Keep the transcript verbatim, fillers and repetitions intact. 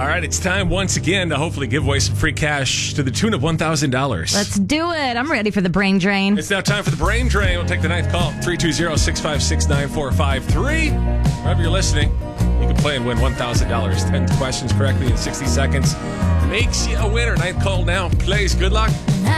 right, it's time once again to hopefully give away some free cash to the tune of one thousand dollars. Let's do it. I'm ready for the brain drain. It's now time for the brain drain. We'll take the ninth call, three two zero, six five six, nine four five three. Wherever you're listening, you can play and win one thousand dollars. ten questions correctly in sixty seconds makes you a winner. Ninth call now. Plays. Good luck.